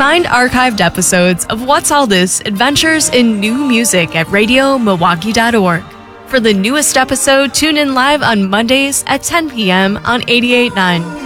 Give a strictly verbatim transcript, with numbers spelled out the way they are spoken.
Find archived episodes of What's All This Adventures in New Music at radio milwaukee dot org. For the newest episode, tune in live on Mondays at ten p.m. on eighty-eight point nine